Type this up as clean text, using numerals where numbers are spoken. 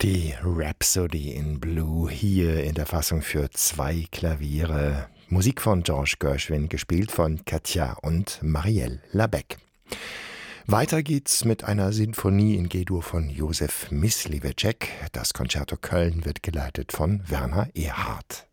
Die Rhapsody in Blue hier in der Fassung für 2 Klaviere. Musik von George Gershwin, gespielt von Katja und Marielle Labec. Weiter geht's mit einer Sinfonie in G-Dur von Josef Myslivecek. Das Concerto Köln wird geleitet von Werner Erhardt.